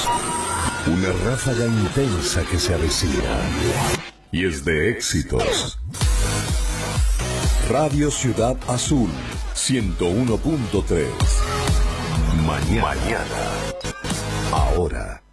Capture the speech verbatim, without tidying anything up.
Una ráfaga intensa que se avecina. Y es de éxitos. Radio Ciudad Azul, ciento uno punto tres. Mañana. Mañana. Ahora.